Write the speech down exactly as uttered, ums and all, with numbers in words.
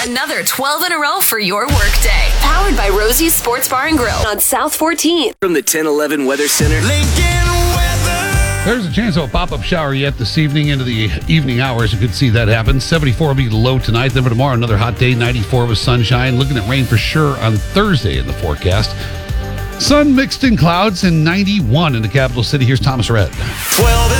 Another twelve in a row for your workday. Powered by Rosie's Sports Bar and Grill on South fourteenth. From the ten eleven Weather Center. Lincoln weather. There's a chance of a pop-up shower yet this evening into the evening hours. You could see that happen. seventy-four will be the low tonight. Then for tomorrow, another hot day, ninety-four with sunshine. Looking at rain for sure on Thursday in the forecast. Sun mixed in clouds and ninety-one in the capital city. Here's Thomas Red. twelve